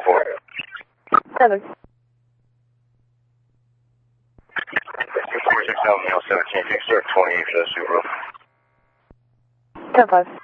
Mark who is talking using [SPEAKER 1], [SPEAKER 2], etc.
[SPEAKER 1] 4.
[SPEAKER 2] 7.
[SPEAKER 1] 246 Male 17, fix 28 for the Subaru.
[SPEAKER 2] 10-5.